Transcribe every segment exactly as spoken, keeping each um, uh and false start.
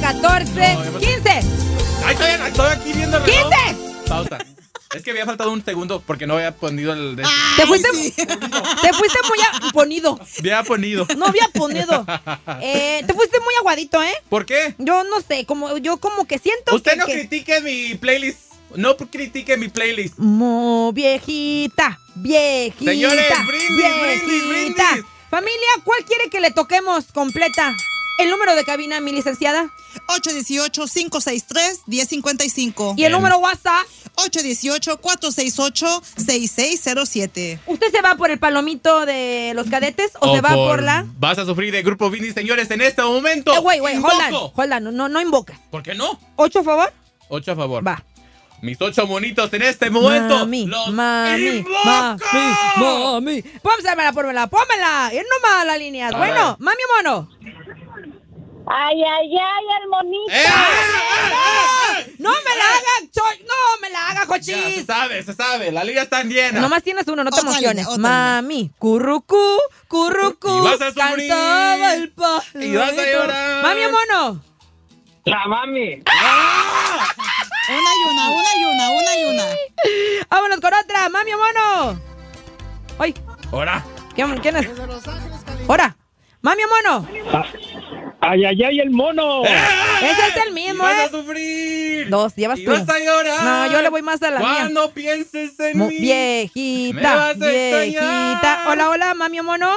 catorce, No, quince. Ay, estoy, estoy aquí viendo el reloj. quince. Pausa. Es que había faltado un segundo porque no había ponido el... De... Te fuiste, sí. te fuiste muy a- ponido. Había ponido. No había ponido. Eh, te fuiste muy aguadito, ¿eh? ¿Por qué? Yo no sé, como yo como que siento Usted que, no que... critique mi playlist. No critique mi playlist. Mo, viejita, viejita. Señores, brindis, viejita. brindis, brindis. Familia, ¿cuál quiere que le toquemos completa? El número de cabina, mi licenciada. ocho uno ocho, cinco seis tres, uno cero cinco cinco. Y el número WhatsApp. ocho uno ocho, cuatro seis ocho, seis seis cero siete. ¿Usted se va por el palomito de los cadetes o, se va por, la...? Vas a sufrir de Grupo Brindis, señores, en este momento. Eh, güey, güey, hold on, Invoco. hold on, no, no invocas. ¿Por qué no? ¿Ocho a favor? Ocho a favor. Va. Mis ocho monitos en este momento. Mami, los mami, invoco. mami, mami. Pómela, pómela, pómela. Es nomás las líneas. A Bueno, ver. mami o mono. Ay, ay, ay, el monito. ¡Eh, eh, eh! No me la haga, cho- no me la haga, Ya, se cochis. sabe, se sabe. La liga está llena. Nomás tienes uno, no te Otra emociones. línea, otra Mami, currucú, currucú. Y vas a sufrir. Cantaba el pájaro. Y vas a llorar. Mami o mono. La mami. ¡Ah! Una y una, una y una, una y una. Vámonos con otra. Mami o mono. Ay, Ahora. ¿quién, quién es? Ahora. Mami o mono. Ay, ay, ay, el mono. ¡Eh! Ese es el mismo, Y vas ¿eh? a sufrir. Dos, llevas Y tú. vas a llorar. No, yo le voy más a la mía. Cuando pienses en Mo- mí. Me viejita, vas a viejita. extrañar. Hola, hola, mami o mono.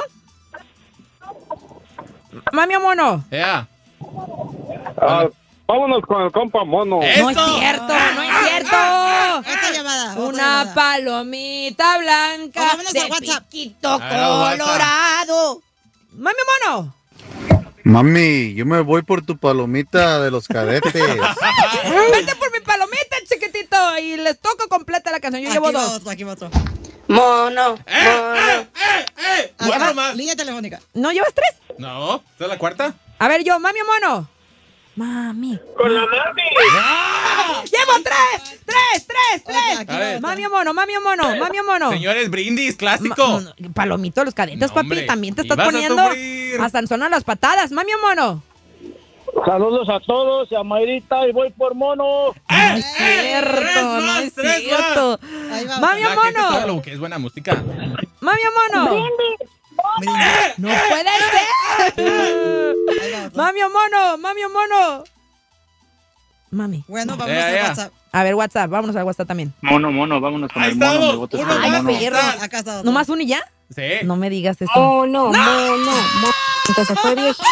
Mami o mono. Ya. Ah, vámonos con el compa mono. ¡Eso! No es cierto, no es cierto. Otra llamada. otra Una llamada. palomita blanca O vámonos de al WhatsApp. piquito A ver, al WhatsApp. colorado. Mami o mono. Mami, yo me voy por tu palomita de los cadetes. Vete por mi palomita, chiquitito. Y les toco completa la canción. Yo Aquí llevo va dos. otro, aquí va otro. Mono, ¡Eh, mono. eh, eh, eh! Aquí Cuatro va, más. línea telefónica. ¿No llevas tres? No, ¿esta es la cuarta? A ver, yo, mami o mono. Mami. Con la mami. ¡Ah! ¡Llevo tres! ¡Tres, tres, Otra, tres! aquí A va ver. otra. Mami o mono, mami o mono, mami o mono. Señores, brindis, clásico. Ma- no, no, palomito, los cadetes, No, papi. hombre. También te Y estás vas a poniendo sufrir. hasta en zona las patadas. Mami o mono. Saludos a todos y a Mayrita y voy por mono. No es ¡Eh! cierto, ¡Tres no más, es tres cierto. Ahí va Mami otra. o La gente sabe mono. lo que es buena música. Mami o mono. No puede ser. Ahí va otra. Mami o mono, mami o mono. Mami. Bueno, vamos Ya, al ya. WhatsApp. A ver, WhatsApp, vámonos al WhatsApp también. Mono, mono, vámonos con Ahí el mono. estamos. Me voto Uno por el Ay, mono. perro. Acá está otro. ¿Nomás uno y ya? Sí. No me digas eso. Mono, mono, mono. Entonces fue viejito.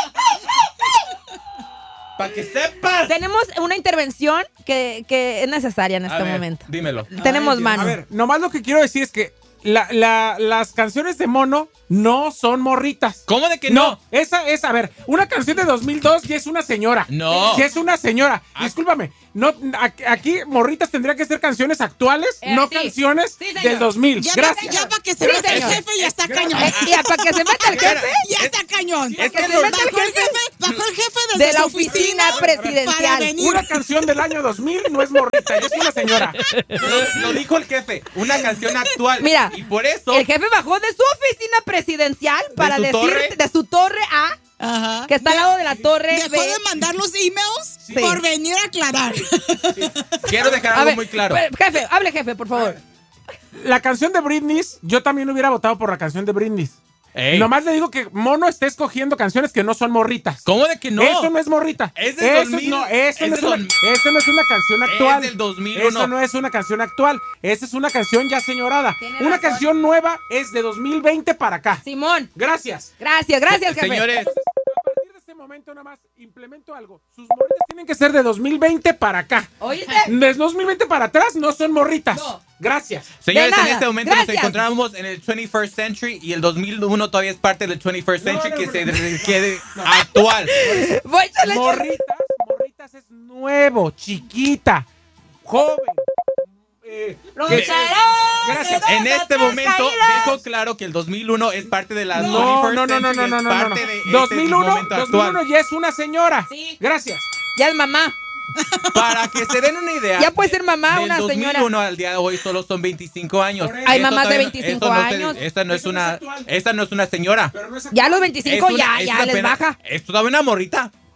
Para que sepas. Tenemos una intervención que, que es necesaria en A este ver, momento. dímelo. Tenemos Dios. mano. A ver, nomás lo que quiero decir es que la, la- las canciones de mono no son morritas. ¿Cómo de que no? esa es, a ver, una canción de dos mil dos ya es una señora. No. Ya es una señora. Ah. Discúlpame, no, aquí, aquí morritas tendrían que ser canciones actuales, Eh, no sí. canciones Sí, señor. del dos mil. Ya, Gracias. ya para que se Sí, meta el señor. jefe ya está cañón. Eh, ya, para que se meta el jefe Ya está cañón. Es que Bajó lo- el jefe, bajó el jefe desde de la su oficina para presidencial. venir. Una canción del año dos mil no es morrita, ya es una señora. Lo, lo dijo el jefe. Una canción actual. Mira, Y por eso. El jefe bajó de su oficina presidencial para su decir torre? de su torre A, Ajá. que está al lado de la torre Dejó B. de mandar los emails Sí. por venir a aclarar. Quiero dejar A algo ver, muy claro. pero, jefe, hable jefe, por favor. La canción de Britney, yo también hubiera votado por la canción de Britney. Ey, Nomás le digo que Mono está escogiendo canciones que no son morritas. ¿Cómo de que no? Eso no es morrita. Es del eso dos mil. No, eso, Es no es del una, dos- eso no es una canción actual. Es del dos mil uno. Eso no es una canción actual. Esa es una canción ya señorada. Tiene Una razón. canción nueva es de dos mil veinte para acá. Simón, Gracias. gracias, gracias, jefe. Señores, A partir de este momento nada más implemento algo. Sus morritas tienen que ser de dos mil veinte para acá. ¿Oíste? De dos mil veinte para atrás no son morritas. No. Gracias. señores, De nada. en este momento Gracias. nos encontramos en el twenty-first century y el dos mil uno todavía es parte del twenty-first No, century no, que no, se no. re- quede actual. Voy, échale, échale. Morritas, morritas es nuevo, chiquita, joven. eh, que- Lucharán, Gracias. de En dos este a tres momento caídas. dejo claro que el dos mil uno es parte de la No, twenty-first no, no, no, century, no, no, es no, no, no. parte de este dos mil uno, momento dos mil uno actual. ya es una señora. Sí. Gracias. Ya es mamá. Para que se den una idea. Ya puede ser mamá, del una dos mil uno señora. al día de hoy solo son veinticinco años. Por eso. Hay Esto mamás de todavía no- veinticinco esto no se- años. esta no es Eso no es una, actual. esta no es una señora. Pero no es Ya a los Es veinticinco una- ya, es ya una les pena- baja. Es todavía una morrita.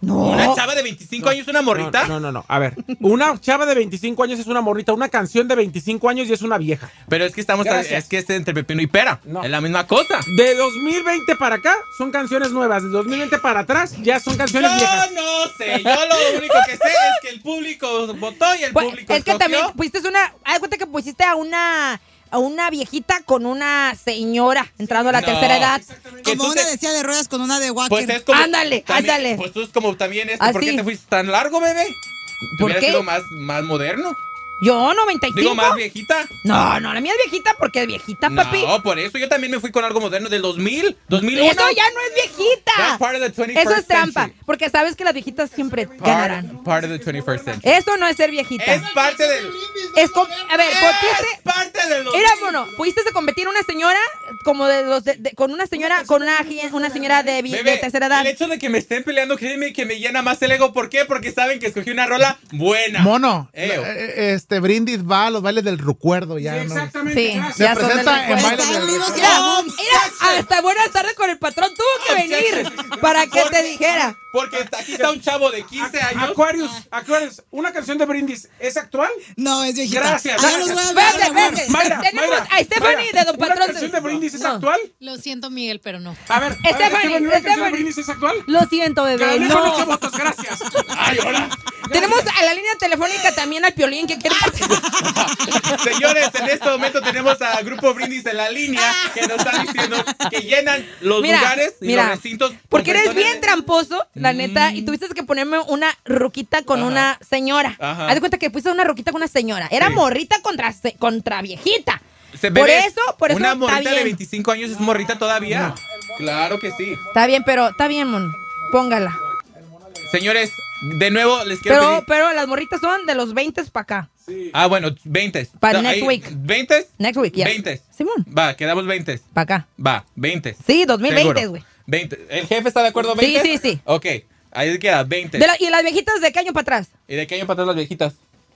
No. ¿Una chava de veinticinco años es una morrita? No, no, no, no. A ver, una chava de veinticinco años es una morrita, una canción de veinticinco años y es una vieja. Pero es que estamos, Gracias. es que es entre pepino y pera. No. Es la misma cosa. De dos mil veinte para acá son canciones nuevas. De dos mil veinte para atrás ya son canciones Yo viejas. no sé. Yo lo único que sé es que el público votó y el Pues, público es que escogió. también pusiste una. Haz cuenta que pusiste a una. A una viejita con una señora entrando a la No. tercera edad. Que Como tú una te- de silla de ruedas con una de walker. Pues es como. Ándale, también- ándale. Pues tú es como también esto. Ah, ¿Por qué sí. te fuiste tan largo, bebé? ¿Por Hubieras qué? sido más, más moderno. Yo, noventa y cinco. Digo, más viejita. No, no, la mía es viejita porque es viejita, papi. No, por eso yo también me fui con algo moderno del dos mil, dos mil uno. Eso ya no es viejita. That's part of the twenty-first Eso es trampa. century. Porque sabes que las viejitas siempre ganarán. Part, part of the twenty-first century. Eso no es ser viejita. Es parte del. Es com- a ver, Es pusiste. parte de los. Era bueno, pudiste competir una señora como de los de- de- con una señora con una una señora de, vi- de Bebé, tercera edad. el hecho de que me estén peleando, créeme que me llena más el ego. ¿Por qué? Porque saben que escogí una rola buena. Mono, Eo. eh, este Brindis va a los bailes del recuerdo ya, Sí, ¿no? exactamente. Sí, gracias. ya Se son del presenta en recuerdo. bailes Están del vivos recuerdo. ya. Mira, hasta buenas tardes con el patrón tuvo que venir para que te dijera. Porque aquí está un chavo de quince años. Aquarius, Aquarius, una canción de Brindis, ¿es actual? No, es viejita. Gracias. Allá los voy a ver, Espérate, mi amor. espérate. Mayra, Tenemos Mayra, a Stephanie Mayra, de Don ¿una Patrón. canción de Brindis es No. actual? Lo siento, Miguel, pero no. A ver, a ver, Stephanie, ¿una canción de Stephanie. Brindis es actual? Lo siento, bebé. Gané No. con ocho votos, gracias. Ay, hola. Tenemos a la línea telefónica también al Piolín que quiere participar. Señores, en este momento tenemos a Grupo Brindis en la línea que nos están diciendo que llenan los Mira, lugares y mira, los recintos. con porque eres personas bien de- tramposo, la neta, Mm. y tuviste que ponerme una ruquita con Ajá. una señora. Ajá. Haz de cuenta que pusiste una ruquita con una señora. Era Sí. morrita contra, se- contra viejita. Se Por bebé, eso, por eso Una está morrita de bien. veinticinco años es morrita todavía. Claro que sí. Está bien, pero está bien, mon. Póngala. Señores, de nuevo les quiero Pero, pedir. pero las morritas son de los veinte para acá. Ah, bueno, veinte. Pa' Ahí, next week. ¿veinte? Next week, yes. veinte. Simón, Va, quedamos veinte. para acá. Va, veinte. Sí, dos mil veinte, Seguro. güey. veinte. ¿El jefe está de acuerdo? Sí, ¿veinte? sí, sí. Ok, ahí queda, veinte. De la- ¿Y las viejitas de qué año para atrás? ¿Y de qué año para atrás las viejitas?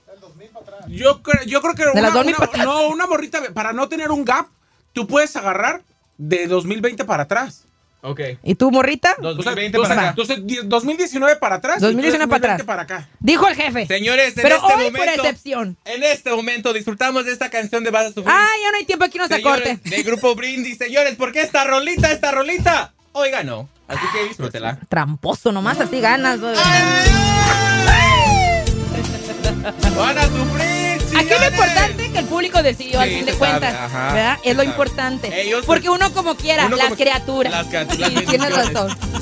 Yo creo, yo creo que De una, las dos mil una- para atrás. no, una morrita, para no tener un gap, tú puedes agarrar de dos mil veinte para atrás. Ok. ¿Y tú, morrita? O sea, dos mil veinte tú- para acá. Entonces, die- dos mil diecinueve para atrás. y tú dos mil diecinueve para dos mil veinte atrás. para acá. Dijo el jefe. Señores, en Pero este hoy momento. por excepción. En este momento disfrutamos de esta canción de Vas a Sufrir. Ah, ya no hay tiempo, aquí no se Señores, corte. de Grupo Brindis. Señores, ¿por qué esta rolita, esta rolita? Oiga, no. Así que disfrútela. Tramposo, nomás así ganas. güey. Van a sufrir, Aquí lo chingones. importante es que el público decidió, al Sí, fin se de cuentas. sabe, ajá, ¿Verdad? se Es lo sabe. importante. Ellos- Porque uno como quiera, Uno las como- criaturas. Las criaturas. Sí, tienes bendiciones. razón.